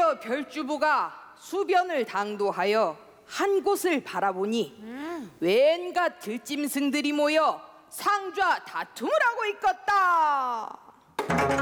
드디어 별주부가 수변을 당도하여 한 곳을 바라보니 웬갖 들짐승들이 모여 상좌 다툼을 하고 있었다.